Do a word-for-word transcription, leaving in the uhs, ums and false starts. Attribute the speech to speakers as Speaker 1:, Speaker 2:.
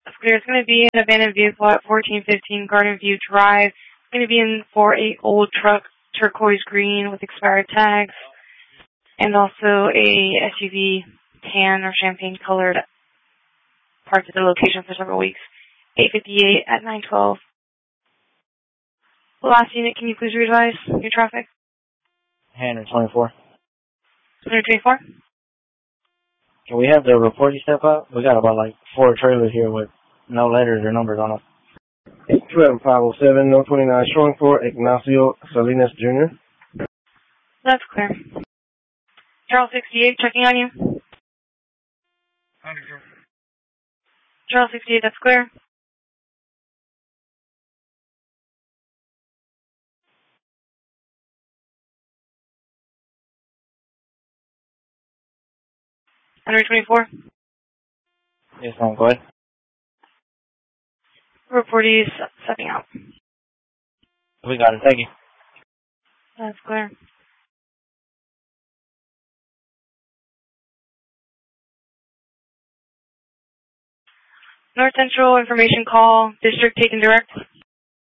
Speaker 1: That's clear. It's going to be an abandoned vehicle at fourteen fifteen Garden View Drive. It's going to be in for a old truck, turquoise green with expired tags, and also a S U V tan or champagne colored parked at the location for several weeks. eight fifty-eight at nine twelve. The last unit, can you please revise your traffic?
Speaker 2: one twenty-four.
Speaker 1: one twenty-four?
Speaker 2: Can we have the reporting step up? We got about like four trailers here with no letters or numbers on them.
Speaker 3: eight twelve five oh seven, North twenty-nine, showing for Ignacio Salinas Junior
Speaker 1: That's clear. Charles sixty-eight, checking on you. Charles sixty-eight, that's clear. one twenty-four?
Speaker 2: Yes, ma'am, go ahead.
Speaker 1: Reportees stepping out.
Speaker 2: We got it, thank you.
Speaker 1: That's clear. North Central information call, district taken direct.